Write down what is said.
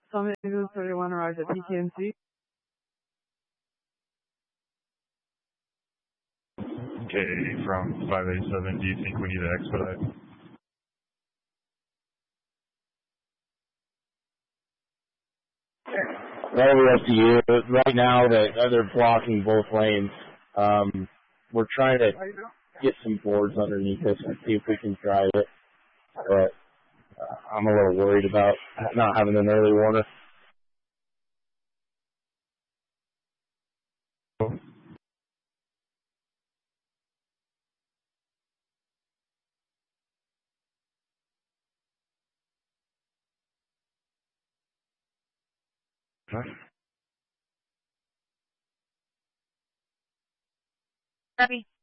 Summit Eagles 31 arrives at PKMC. Okay, from 587, do you think we need to expedite? That'll be up to you. Right now, they're blocking both lanes. We're trying to get some boards underneath us and see if we can drive it. But I'm a little worried about not having an early warner. Copy.